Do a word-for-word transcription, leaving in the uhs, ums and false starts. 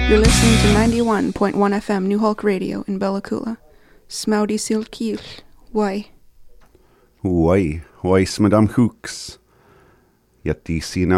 You're listening to ninety-one point one F M New Hulk Radio in Bella Coola. Smoudy Silkiel. Why? Why? Why, Madame Hooks? Yet D C now